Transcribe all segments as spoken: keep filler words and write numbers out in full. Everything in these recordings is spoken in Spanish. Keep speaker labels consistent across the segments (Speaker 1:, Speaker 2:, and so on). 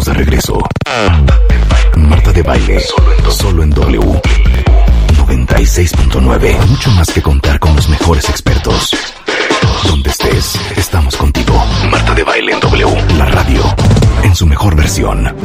Speaker 1: estamos de regreso. Marta de Baile, solo en, solo en W noventa y seis punto nueve. Mucho más que contar con los mejores expertos. Donde estés, estamos contigo. Marta de Baile en W, la radio, en su mejor versión.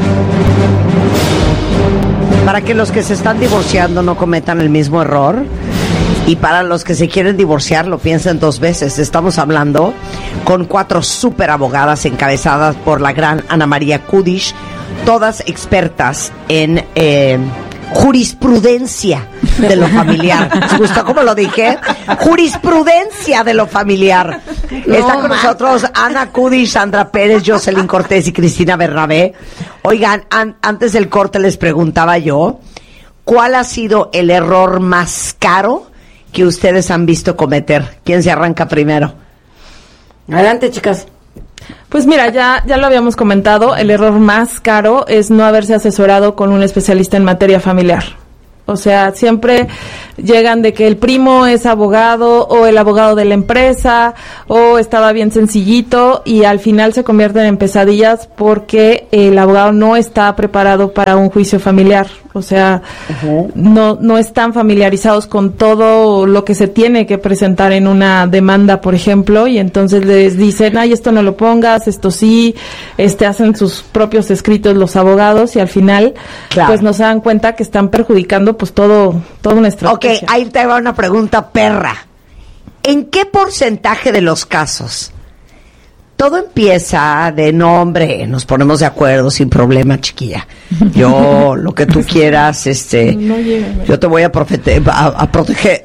Speaker 2: Para que los que se están divorciando no cometan el mismo error, y para los que se quieren divorciar lo piensen dos veces. Estamos hablando con cuatro súper abogadas encabezadas por la gran Ana María Kudish, todas expertas en eh, jurisprudencia de lo familiar. ¿Te gustó cómo lo dije? Jurisprudencia de lo familiar. No, Está con Marta. Nosotros Ana Kudish, Sandra Pérez, Jocelyn Cortés y Cristina Bernabé. Oigan, an- antes del corte les preguntaba yo, ¿cuál ha sido el error más caro que ustedes han visto cometer? ¿Quién se arranca primero?
Speaker 3: Adelante, chicas.
Speaker 4: Pues mira, ya, ya lo habíamos comentado, el error más caro es no haberse asesorado con un especialista en materia familiar. O sea, siempre llegan de que el primo es abogado o el abogado de la empresa o estaba bien sencillito y al final se convierten en pesadillas porque el abogado no está preparado para un juicio familiar. O sea, uh-huh. no, no están familiarizados con todo lo que se tiene que presentar en una demanda, por ejemplo, y entonces les dicen, ay, esto no lo pongas, esto sí, este, hacen sus propios escritos los abogados y al final, claro, pues no se dan cuenta que están perjudicando pues todo, toda una estrategia.
Speaker 2: Ok, ahí te va una pregunta perra. ¿En qué porcentaje de los casos todo empieza de no, hombre, nos ponemos de acuerdo sin problema, chiquilla? Yo, lo que tú quieras, este, no llega, yo te voy a, profete- a, a proteger.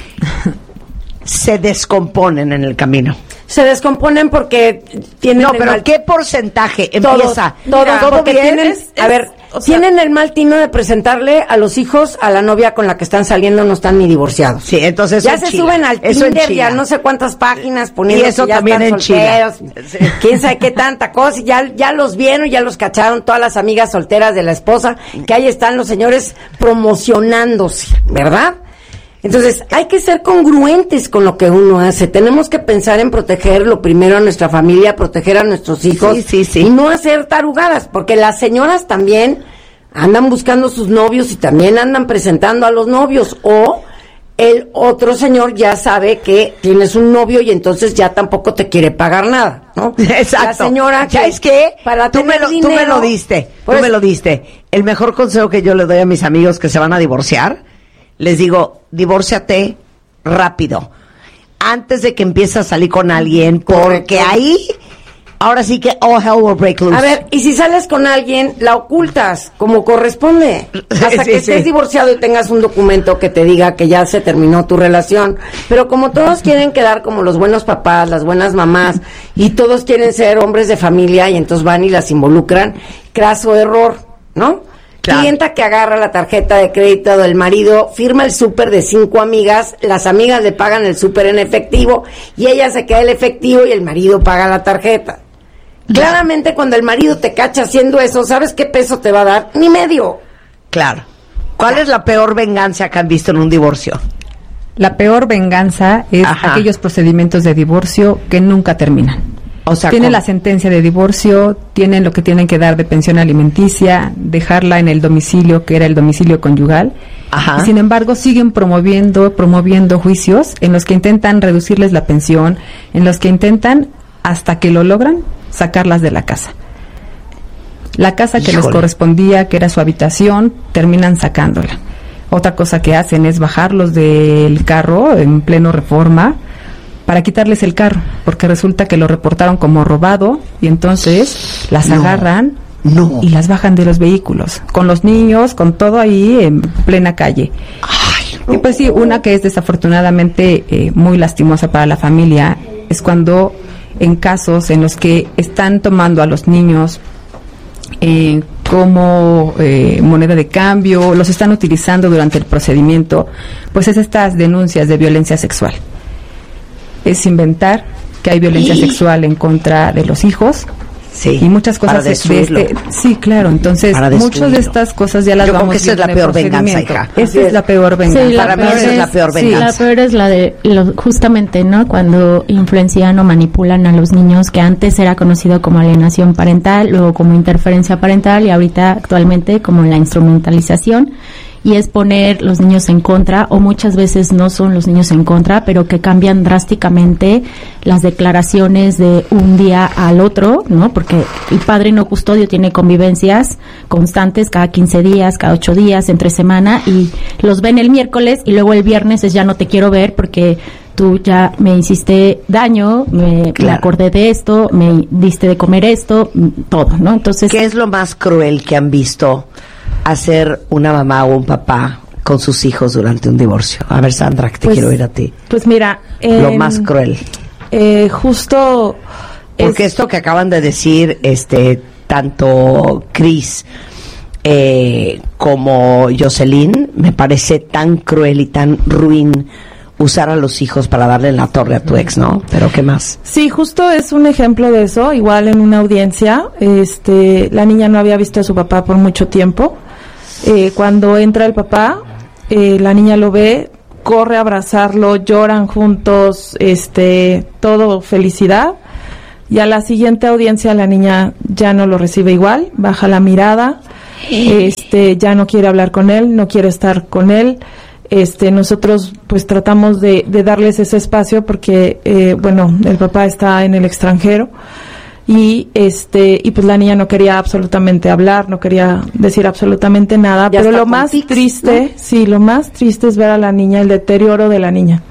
Speaker 2: Se descomponen en el camino.
Speaker 3: Se descomponen porque tienen...
Speaker 2: No, pero
Speaker 3: mal...
Speaker 2: ¿qué porcentaje
Speaker 3: todo,
Speaker 2: empieza?
Speaker 3: Todo,
Speaker 2: Mira,
Speaker 3: todo
Speaker 2: bien.
Speaker 3: tienen,
Speaker 4: Es, es,
Speaker 3: a ver, o sea, tienen el mal tino de presentarle a los hijos a la novia con la que están saliendo, no están ni divorciados.
Speaker 2: Sí, entonces
Speaker 3: ya se
Speaker 2: enchila.
Speaker 3: suben al
Speaker 2: Eso
Speaker 3: Tinder
Speaker 2: enchila.
Speaker 3: ya no sé cuántas páginas poniendo
Speaker 2: y eso
Speaker 3: que ya
Speaker 2: también
Speaker 3: están
Speaker 2: enchila.
Speaker 3: solteros, sí. Quién sabe qué tanta cosa, y ya, ya los vieron, ya los cacharon todas las amigas solteras de la esposa, que ahí están los señores promocionándose, ¿verdad? Entonces, hay que ser congruentes con lo que uno hace. Tenemos que pensar en proteger lo primero a nuestra familia, proteger a nuestros hijos,
Speaker 2: sí, sí, sí.
Speaker 3: y no hacer tarugadas, porque las señoras también andan buscando sus novios y también andan presentando a los novios, o el otro señor ya sabe que tienes un novio y entonces ya tampoco te quiere pagar nada, ¿no?
Speaker 2: Exacto.
Speaker 3: La señora que,
Speaker 2: ya es que
Speaker 3: para
Speaker 2: tú, me lo,
Speaker 3: dinero,
Speaker 2: tú me lo diste, tú
Speaker 3: pues,
Speaker 2: me lo diste. El mejor consejo que yo le doy a mis amigos que se van a divorciar, les digo, divórciate rápido, antes de que empieces a salir con alguien, porque ahí, ahora sí que all hell will break loose.
Speaker 3: A ver, y si sales con alguien, la ocultas como corresponde, hasta
Speaker 2: sí,
Speaker 3: que
Speaker 2: sí.
Speaker 3: estés divorciado y tengas un documento que te diga que ya se terminó tu relación. Pero como todos quieren quedar como los buenos papás, las buenas mamás, y todos quieren ser hombres de familia, y entonces van y las involucran, craso error, ¿no? Claro. Clienta que agarra la tarjeta de crédito del marido, firma el súper de cinco amigas, las amigas le pagan el súper en efectivo y ella se queda el efectivo y el marido paga la tarjeta. Claramente cuando el marido te cacha haciendo eso, ¿sabes qué peso te va a dar? Ni medio.
Speaker 2: Claro. ¿Cuál es la peor venganza que han visto en un divorcio?
Speaker 5: La peor venganza es
Speaker 2: Ajá.
Speaker 5: aquellos procedimientos de divorcio que nunca terminan.
Speaker 2: O sea,
Speaker 5: tienen
Speaker 2: ¿cómo?
Speaker 5: la sentencia de divorcio, tienen lo que tienen que dar de pensión alimenticia, dejarla en el domicilio que era el domicilio conyugal.
Speaker 2: Ajá.
Speaker 5: Y sin embargo siguen promoviendo, promoviendo juicios en los que intentan reducirles la pensión, en los que intentan, hasta que lo logran, sacarlas de la casa. La casa que
Speaker 2: Híjole.
Speaker 5: les correspondía, que era su habitación, terminan sacándola. Otra cosa que hacen es bajarlos del carro en pleno Reforma para quitarles el carro, porque resulta que lo reportaron como robado y entonces las
Speaker 2: No.
Speaker 5: agarran
Speaker 2: No.
Speaker 5: y las bajan de los vehículos, con los niños, con todo ahí en plena calle.
Speaker 2: Ay,
Speaker 5: Y pues sí, una que es desafortunadamente eh, muy lastimosa para la familia es cuando en casos en los que están tomando a los niños eh, como eh, moneda de cambio, los están utilizando durante el procedimiento, pues es estas denuncias de violencia sexual. Es inventar que hay violencia
Speaker 2: ¿Y?
Speaker 5: sexual en contra de los hijos
Speaker 2: Sí,
Speaker 5: y muchas cosas
Speaker 2: para
Speaker 5: de
Speaker 2: destruirlo.
Speaker 5: este, sí, claro, entonces
Speaker 2: Para
Speaker 5: muchas de
Speaker 2: destruirlo.
Speaker 5: estas cosas ya las
Speaker 2: Yo creo
Speaker 5: vamos
Speaker 2: que esa es
Speaker 5: viendo
Speaker 2: la
Speaker 5: en el
Speaker 2: peor venganza,
Speaker 5: procedimiento.
Speaker 2: hija.
Speaker 5: Esa es la peor venganza.
Speaker 6: Sí, la
Speaker 2: Para mí
Speaker 6: peor
Speaker 2: esa es la peor
Speaker 6: sí,
Speaker 2: venganza.
Speaker 6: la peor es la de lo- justamente, ¿no? Cuando influencian o manipulan a los niños, que antes era conocido como alienación parental, luego como interferencia parental y ahorita actualmente como la instrumentalización. Y es poner los niños en contra, o muchas veces no son los niños en contra, pero que cambian drásticamente las declaraciones de un día al otro, ¿no? Porque el padre no custodio tiene convivencias constantes cada quince días, cada ocho días, entre semana, y los ven el miércoles y luego el viernes es ya no te quiero ver porque tú ya me hiciste daño, me,
Speaker 2: Claro.
Speaker 6: me acordé de esto, me diste de comer esto, mm, todo, ¿no? Entonces,
Speaker 2: ¿Qué es lo más cruel que han visto hacer una mamá o un papá con sus hijos durante un divorcio? A ver, Sandra, que te
Speaker 6: Pues,
Speaker 2: quiero oír a ti.
Speaker 4: Pues mira,
Speaker 2: Lo
Speaker 4: em,
Speaker 2: más cruel.
Speaker 4: eh, justo
Speaker 2: Porque
Speaker 4: es-
Speaker 2: esto que acaban de decir, este, tanto Cris eh, como Jocelyn, me parece tan cruel y tan ruin usar a los hijos para darle en la torre a tu ex, ¿no? Pero ¿qué más?
Speaker 4: Sí, justo es un ejemplo de eso. Igual en una audiencia, este, la niña no había visto a su papá por mucho tiempo. Eh, cuando entra el papá, eh, la niña lo ve, corre a abrazarlo, lloran juntos, este, todo felicidad. Y a la siguiente audiencia la niña ya no lo recibe igual, baja la mirada, este, ya no quiere hablar con él, no quiere estar con él. Este, nosotros pues tratamos de, de darles ese espacio porque, eh, bueno, el papá está en el extranjero y este y pues la niña no quería absolutamente hablar, no quería decir absolutamente nada,
Speaker 3: Ya
Speaker 4: pero
Speaker 3: está
Speaker 4: lo
Speaker 3: con
Speaker 4: más
Speaker 3: tics,
Speaker 4: triste,
Speaker 3: ¿no?
Speaker 4: sí, lo más triste es ver a la niña, el deterioro de la niña,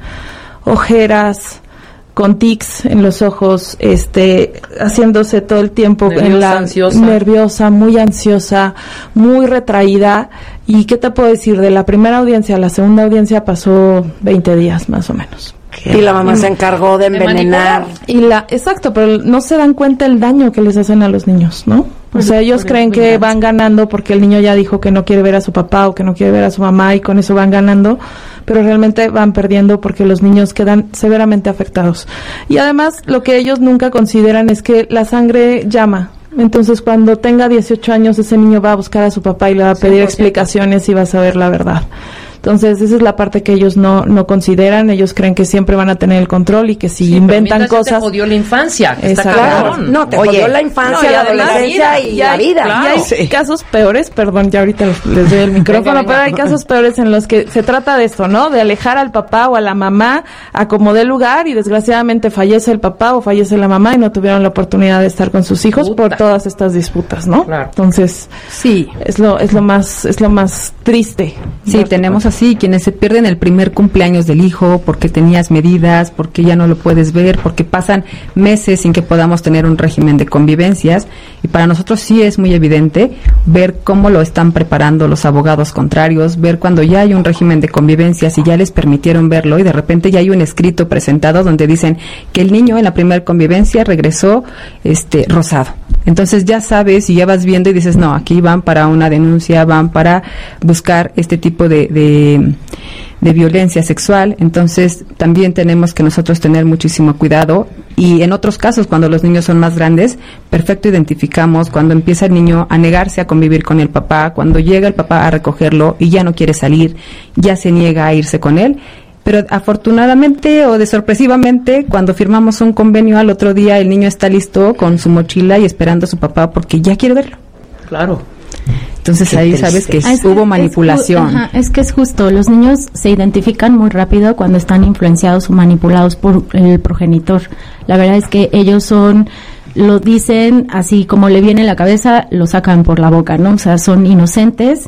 Speaker 4: ojeras, con tics en los ojos, este, haciéndose todo el tiempo en
Speaker 7: Nerviosa,
Speaker 4: la
Speaker 7: ansiosa.
Speaker 4: nerviosa, muy ansiosa, muy retraída. ¿Y qué te puedo decir? De la primera audiencia a la segunda audiencia pasó veinte días más o menos.
Speaker 3: Y la mamá se encargó de
Speaker 7: De
Speaker 3: envenenar.
Speaker 4: Y la, exacto, pero no se dan cuenta el daño que les hacen a los niños, ¿no? O sea, ellos creen que van ganando porque el niño ya dijo que no quiere ver a su papá o que no quiere ver a su mamá y con eso van ganando, pero realmente van perdiendo porque los niños quedan severamente afectados. Y además, lo que ellos nunca consideran es que la sangre llama. Entonces, cuando tenga dieciocho años, ese niño va a buscar a su papá y le va a pedir
Speaker 7: cien por ciento.
Speaker 4: explicaciones y va a saber la verdad. Entonces, esa es la parte que ellos no no consideran. Ellos creen que siempre van a tener el control y que si
Speaker 7: Sí, pero
Speaker 4: inventan
Speaker 7: mientras ya
Speaker 4: cosas...
Speaker 7: te jodió la infancia, que está
Speaker 4: Exacto.
Speaker 7: cabrón.
Speaker 3: No, te
Speaker 2: Oye,
Speaker 3: jodió la infancia,
Speaker 7: no, y
Speaker 3: la
Speaker 7: además
Speaker 3: adolescencia
Speaker 7: la vida,
Speaker 3: y
Speaker 4: Y
Speaker 3: la
Speaker 4: hay-
Speaker 3: vida.
Speaker 4: y hay
Speaker 2: Sí.
Speaker 4: casos peores, perdón, ya ahorita les, les doy el micrófono,
Speaker 7: Venga, venga.
Speaker 4: pero hay casos peores en los que se trata de esto, ¿no? De alejar al papá o a la mamá a como dé lugar y desgraciadamente fallece el papá o fallece la mamá y no tuvieron la oportunidad de estar con sus hijos
Speaker 7: Puta.
Speaker 4: por todas estas disputas, ¿no?
Speaker 7: Claro.
Speaker 4: Entonces,
Speaker 5: Sí,
Speaker 4: es lo es lo más es lo más triste.
Speaker 5: sí, tenemos así quienes se pierden el primer cumpleaños del hijo porque tenías medidas, porque ya no lo puedes ver, porque pasan meses sin que podamos tener un régimen de convivencias y para nosotros sí es muy evidente ver cómo lo están preparando los abogados contrarios, ver cuando ya hay un régimen de convivencias y ya les permitieron verlo y de repente ya hay un escrito presentado donde dicen que el niño en la primera convivencia regresó este rosado. Entonces ya sabes y ya vas viendo y dices, no, aquí van para una denuncia, van para buscar este tipo de, de, de violencia sexual. Entonces también tenemos que nosotros tener muchísimo cuidado y en otros casos cuando los niños son más grandes, perfecto identificamos cuando empieza el niño a negarse a convivir con el papá, cuando llega el papá a recogerlo y ya no quiere salir, ya se niega a irse con él. Pero afortunadamente o de sorpresivamente, cuando firmamos un convenio al otro día, el niño está listo con su mochila y esperando a su papá porque ya quiere verlo.
Speaker 7: Claro.
Speaker 5: Entonces
Speaker 2: Qué
Speaker 5: ahí
Speaker 2: triste.
Speaker 5: sabes que
Speaker 6: Ah, es que
Speaker 5: hubo
Speaker 6: es
Speaker 5: manipulación.
Speaker 6: ju- ajá, es que es justo, los niños se identifican muy rápido cuando están influenciados o manipulados por el progenitor. La verdad es que ellos son, lo dicen así como le viene en la cabeza, lo sacan por la boca, ¿no? O sea, son inocentes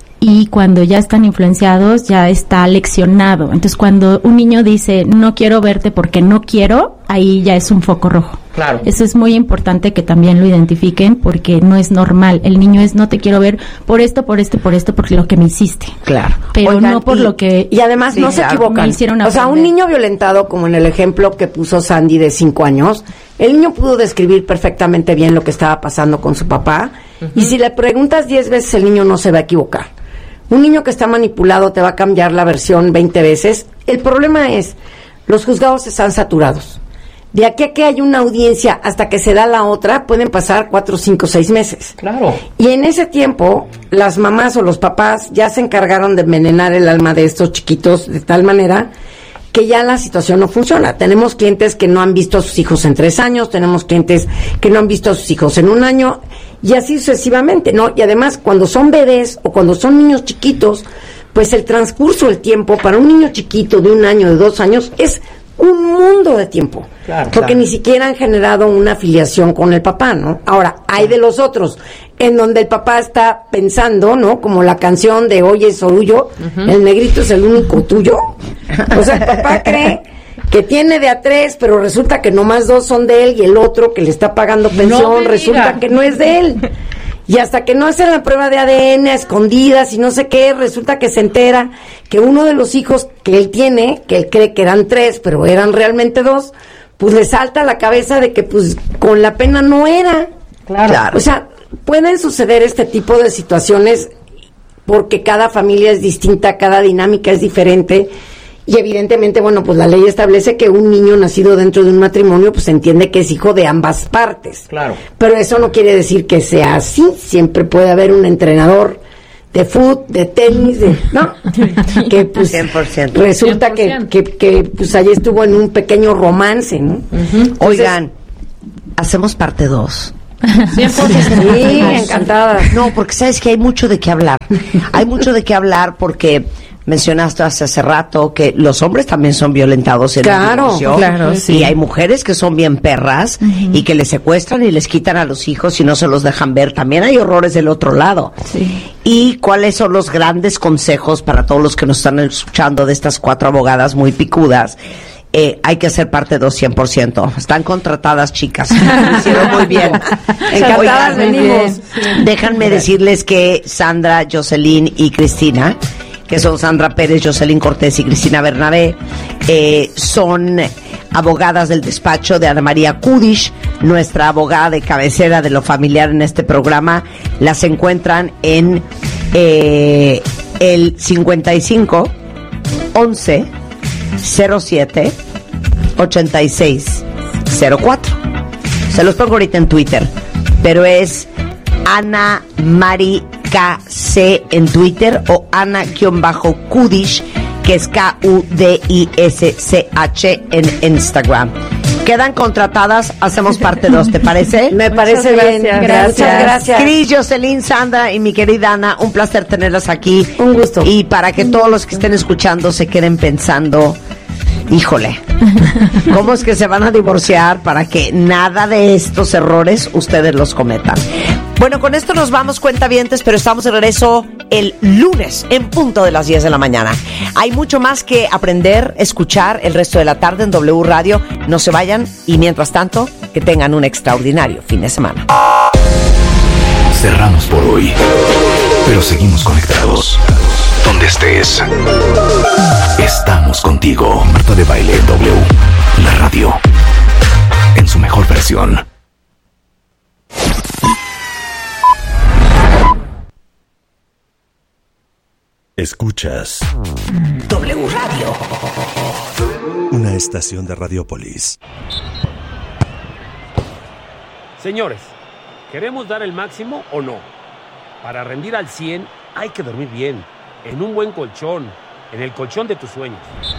Speaker 6: y cuando ya están influenciados ya está leccionado. Entonces cuando un niño dice no quiero verte porque no quiero, ahí ya es un foco rojo.
Speaker 7: Claro.
Speaker 6: Eso es muy importante que también lo identifiquen porque no es normal. El niño es no te quiero ver por esto, por esto, por esto, por lo que me hiciste.
Speaker 2: Claro.
Speaker 6: Pero
Speaker 3: Oigan,
Speaker 6: no por
Speaker 3: y-
Speaker 6: lo que...
Speaker 3: Y además
Speaker 2: Sí,
Speaker 3: no se
Speaker 2: claro.
Speaker 3: equivocan.
Speaker 6: Me hicieron
Speaker 3: O sea, un
Speaker 6: aprender.
Speaker 3: niño violentado, como en el ejemplo que puso Sandy de cinco años, el niño pudo describir perfectamente bien lo que estaba pasando con su papá. Y si le preguntas diez veces, el niño no se va a equivocar. Un niño que está manipulado te va a cambiar la versión veinte veces. El problema es, los juzgados están saturados. de aquí a que hay una audiencia hasta que se da la otra, pueden pasar cuatro, cinco, seis meses.
Speaker 7: Claro.
Speaker 3: Y en ese tiempo, las mamás o los papás ya se encargaron de envenenar el alma de estos chiquitos de tal manera que ya la situación no funciona. Tenemos clientes que no han visto a sus hijos en tres años, tenemos clientes que no han visto a sus hijos en un año, y así sucesivamente, ¿no? Y además, cuando son bebés o cuando son niños chiquitos, pues el transcurso del tiempo para un niño chiquito de un año, de dos años, es un mundo de tiempo.
Speaker 7: Claro,
Speaker 3: porque
Speaker 7: claro.
Speaker 3: ni siquiera han generado una afiliación con el papá, ¿no? Ahora, hay de los otros, en donde el papá está pensando, ¿no? Como la canción de Oye, Sorullo, uh-huh. El negrito es el único tuyo. O sea, el papá cree que tiene de a tres, pero resulta que nomás dos son de él y el otro que le está pagando pensión,
Speaker 7: no
Speaker 3: resulta que no es de él. Y hasta que no hacen la prueba de A D N a escondidas y no sé qué, resulta que se entera que uno de los hijos que él tiene, que él cree que eran tres, pero eran realmente dos, pues le salta a la cabeza de que pues con la pena no era.
Speaker 2: Claro. claro.
Speaker 3: O sea, pueden suceder este tipo de situaciones porque cada familia es distinta, cada dinámica es diferente. Y evidentemente, bueno, pues la ley establece que un niño nacido dentro de un matrimonio, pues se entiende que es hijo de ambas partes.
Speaker 7: Claro.
Speaker 3: Pero eso no quiere decir que sea así. Siempre puede haber un entrenador de fútbol, de tenis, de, ¿no? Que pues
Speaker 2: cien por ciento.
Speaker 3: resulta
Speaker 7: cien por ciento.
Speaker 3: que, que, que pues allí estuvo en un pequeño romance, ¿no?
Speaker 2: Uh-huh. Entonces, oigan, hacemos parte dos.
Speaker 7: cien por ciento.
Speaker 3: Sí, encantada.
Speaker 2: No, porque sabes que hay mucho de qué hablar. Hay mucho de qué hablar porque mencionaste hace, hace rato que los hombres también son violentados en
Speaker 3: Claro,
Speaker 2: el divorcio.
Speaker 5: claro, sí.
Speaker 2: Y hay mujeres que son bien perras uh-huh. y que les secuestran y les quitan a los hijos y no se los dejan ver. También hay horrores del otro lado.
Speaker 5: Sí.
Speaker 2: ¿Y cuáles son los grandes consejos para todos los que nos están escuchando de estas cuatro abogadas muy picudas? Eh, hay que hacer parte dos cien por ciento. Están contratadas, chicas. Lo hicieron muy bien.
Speaker 3: Encantadas venimos.
Speaker 2: Déjenme decirles que Sandra, Jocelyn y Cristina, que son Sandra Pérez, Jocelyn Cortés y Cristina Bernabé, eh, son abogadas del despacho de Ana María Kudish, nuestra abogada de cabecera de lo familiar en este programa. Las encuentran en eh, el cincuenta y cinco once cero siete ochenta y seis cero cuatro. Se los pongo ahorita en Twitter, pero es Ana Mari K C en Twitter o Ana-Kudish, que es K U D I S C H en Instagram. Quedan contratadas, hacemos parte dos, ¿te parece?
Speaker 3: Me parece
Speaker 4: Muchas
Speaker 3: bien.
Speaker 4: gracias.
Speaker 3: Gracias,
Speaker 4: Gracias.
Speaker 3: gracias.
Speaker 2: Cris, Jocelyn, Sandra y mi querida Ana, un placer tenerlas aquí.
Speaker 3: Un gusto.
Speaker 2: Y para que todos los que estén escuchando se queden pensando, híjole, ¿cómo es que se van a divorciar para que nada de estos errores ustedes los cometan? Bueno, con esto nos vamos, cuentavientes, pero estamos de regreso el lunes en punto de las diez de la mañana. Hay mucho más que aprender, escuchar el resto de la tarde en W Radio. No se vayan y mientras tanto, que tengan un extraordinario fin de semana.
Speaker 1: Cerramos por hoy, pero seguimos conectados. Donde estés, estamos contigo. Marta de Baile W, la radio, en su mejor versión.
Speaker 8: Escuchas
Speaker 2: W Radio,
Speaker 8: una estación de Radiopolis.
Speaker 9: Señores, ¿queremos dar el máximo o no? Para rendir al cien hay que dormir bien, en un buen colchón, en el colchón de tus sueños.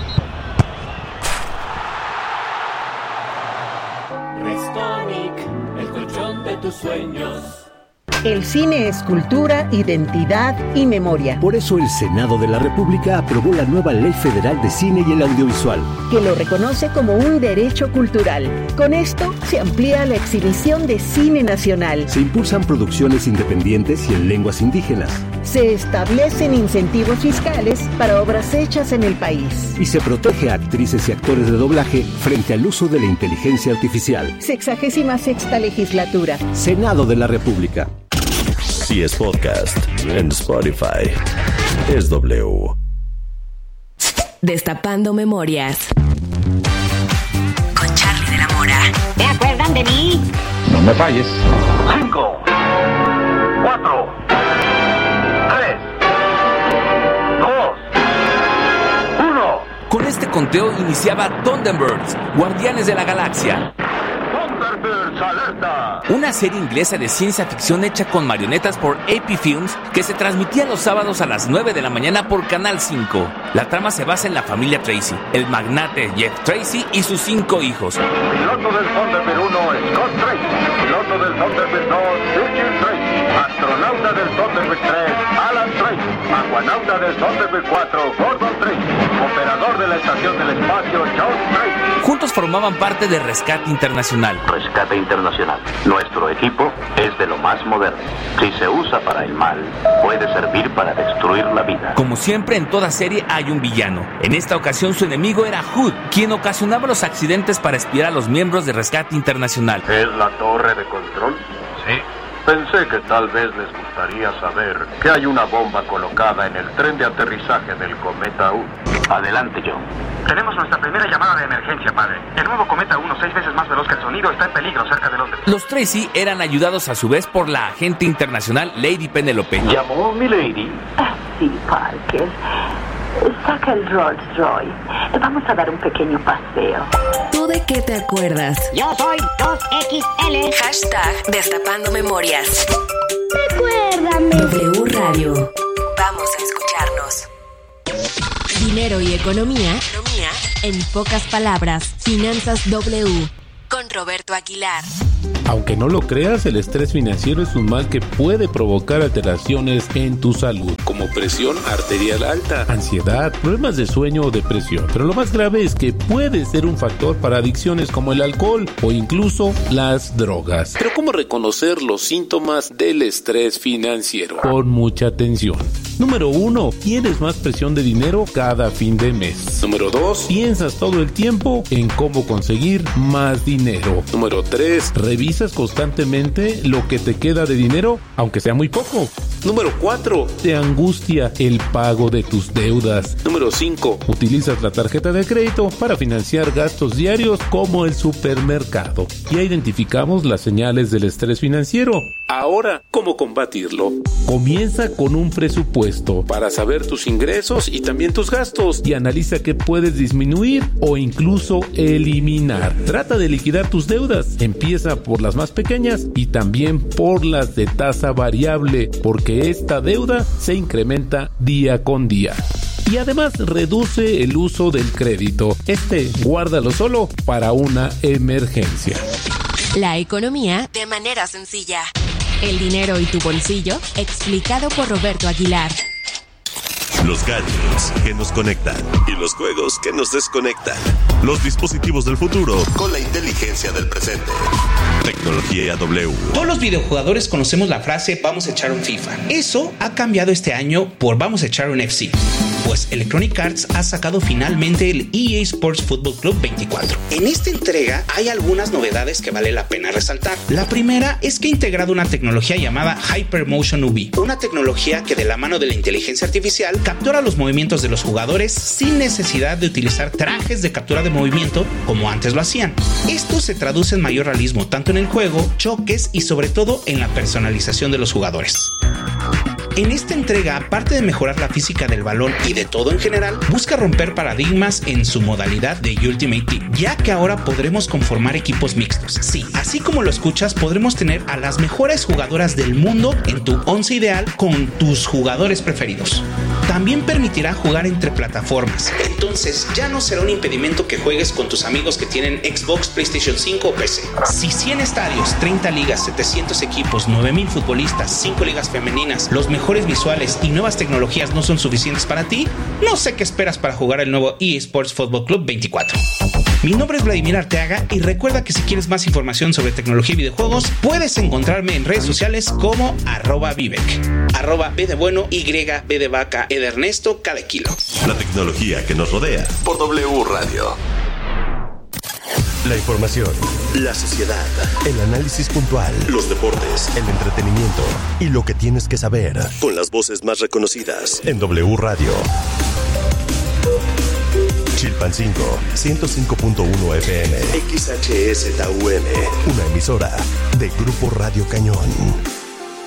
Speaker 10: Restonic, el colchón de tus sueños.
Speaker 11: El cine es cultura, identidad y memoria.
Speaker 12: Por eso el Senado de la República aprobó la nueva Ley Federal de Cine y el Audiovisual,
Speaker 11: que lo reconoce como un derecho cultural. Con esto se amplía la exhibición de cine nacional.
Speaker 12: Se impulsan producciones independientes y en lenguas indígenas.
Speaker 11: Se establecen incentivos fiscales para obras hechas en el país.
Speaker 12: Y se protege a actrices y actores de doblaje frente al uso de la inteligencia artificial.
Speaker 11: Sexagésima sexta legislatura.
Speaker 12: Senado de la República.
Speaker 8: Si es podcast en Spotify, es W.
Speaker 13: Destapando Memorias. Con Charly de la Mora.
Speaker 14: ¿Te acuerdan de mí?
Speaker 1: No me falles.
Speaker 15: Cinco, cuatro, tres, dos, uno.
Speaker 16: Con este conteo
Speaker 14: sorteo iniciaba Thunderbirds, Guardianes de la Galaxia.
Speaker 15: Thunderbirds alerta.
Speaker 14: Una serie inglesa de ciencia ficción hecha con marionetas por A P Films que se transmitía los sábados a las nueve de la mañana por Canal cinco. La trama se basa en la familia Tracy, el magnate Jeff Tracy y sus cinco hijos.
Speaker 15: Piloto del Thunderbird uno, Scott Tracy. Piloto del Thunderbird dos, Virgil Tracy. Astronauta del Thunderbird tres, Alan Tracy. Aguanauta del Thunderbird cuatro, Gordon Tracy. Operador de la estación del espacio, John Tracy.
Speaker 14: Juntos formaban parte de Rescate Internacional.
Speaker 16: Rescate Internacional. Nuestro equipo es de lo más moderno. Si se usa para el mal, puede servir para destruir la vida.
Speaker 14: Como siempre en toda serie hay un villano. En esta ocasión su enemigo era Hood, quien ocasionaba los accidentes para espiar a los miembros de Rescate Internacional.
Speaker 15: ¿Es la torre de control? Sí. Pensé que tal vez les gustaría saber que hay una bomba colocada en el tren de aterrizaje del Cometa uno.
Speaker 16: Adelante, John.
Speaker 17: Tenemos nuestra primera llamada de emergencia, padre. El nuevo Cometa uno, seis veces más veloz que el sonido, está en peligro cerca de Londres.
Speaker 14: Los Tracy eran ayudados a su vez por la agente internacional Lady Penelope.
Speaker 16: ¿Llamó mi lady?
Speaker 18: Ah, sí, Parker. Saca el Rolls Royce. Vamos a dar un pequeño paseo.
Speaker 13: ¿Tú de qué te acuerdas?
Speaker 19: Yo soy dos equis ele.
Speaker 13: Hashtag Destapando Memorias.
Speaker 19: Recuérdame.
Speaker 13: W Radio. Vamos a escucharnos. Dinero y economía. Economía. En pocas palabras. Finanzas W. Con Roberto Aguilar.
Speaker 20: Aunque no lo creas, el estrés financiero es un mal que puede provocar alteraciones en tu salud, como presión arterial alta, ansiedad, problemas de sueño o depresión. Pero lo más grave es que puede ser un factor para adicciones como el alcohol o incluso las drogas. Pero ¿cómo reconocer los síntomas del estrés financiero? Pon mucha atención. Número uno, tienes más presión de dinero cada fin de mes. Número dos, piensas todo el tiempo en cómo conseguir más dinero. Número tres, revisas constantemente lo que te queda de dinero, aunque sea muy poco. Número cuatro, te angustia el pago de tus deudas. Número cinco, utilizas la tarjeta de crédito para financiar gastos diarios como el supermercado. Ya identificamos las señales del estrés financiero. Ahora, ¿cómo combatirlo? Comienza con un presupuesto para saber tus ingresos y también tus gastos y analiza qué puedes disminuir o incluso eliminar. Trata de liquidar tus deudas. Empieza por las más pequeñas y también por las de tasa variable, porque esta deuda se incrementa día con día. Y además reduce el uso del crédito. Este, guárdalo solo para una emergencia.
Speaker 13: La economía de manera sencilla. El dinero y tu bolsillo, explicado por Roberto Aguilar.
Speaker 8: Los gadgets que nos conectan y los juegos que nos desconectan. Los dispositivos del futuro con la inteligencia del presente. Tecnología W.
Speaker 21: Todos los videojugadores conocemos la frase vamos a echar un FIFA. Eso ha cambiado este año por vamos a echar un F C. Pues Electronic Arts ha sacado finalmente el E A Sports Football Club veinticuatro. En esta entrega hay algunas novedades que vale la pena resaltar. La primera es que ha integrado una tecnología llamada Hypermotion U V, una tecnología que de la mano de la inteligencia artificial captura los movimientos de los jugadores sin necesidad de utilizar trajes de captura de movimiento como antes lo hacían. Esto se traduce en mayor realismo tanto en el juego, choques y sobre todo en la personalización de los jugadores. En esta entrega, aparte de mejorar la física del balón y de todo en general, busca romper paradigmas en su modalidad de Ultimate Team, ya que ahora podremos conformar equipos mixtos. Sí, así como lo escuchas, podremos tener a las mejores jugadoras del mundo en tu once ideal con tus jugadores preferidos. También permitirá jugar entre plataformas, entonces ya no será un impedimento que juegues con tus amigos que tienen Xbox, PlayStation cinco o P C. Si cien estadios, treinta ligas, setecientos equipos, nueve mil futbolistas, cinco ligas femeninas, los mejores visuales y nuevas tecnologías no son suficientes para ti, no sé qué esperas para jugar el nuevo E A Sports Football Club veinticuatro. Mi nombre es Vladimir Arteaga y recuerda que si quieres más información sobre tecnología y videojuegos, puedes encontrarme en redes sociales como arroba Vivek, arroba B de bueno, Y, B de vaca, E de Ernesto, cada kilo.
Speaker 8: La tecnología que nos rodea por W Radio. La información, la sociedad, el análisis puntual, los deportes, el entretenimiento y lo que tienes que saber con las voces más reconocidas en W Radio. Chilpancingo, ciento cinco punto uno F M, X H S T U M, una emisora de Grupo Radio Cañón.